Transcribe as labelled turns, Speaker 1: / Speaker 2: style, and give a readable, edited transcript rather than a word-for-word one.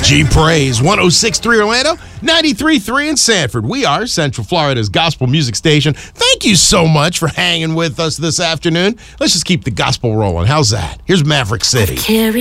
Speaker 1: G Praise, 106.3 Orlando, 93.3 in Sanford. We are Central Florida's gospel music station. Thank you so much for hanging with us this afternoon. Let's just keep the gospel rolling. How's that? Here's Maverick City.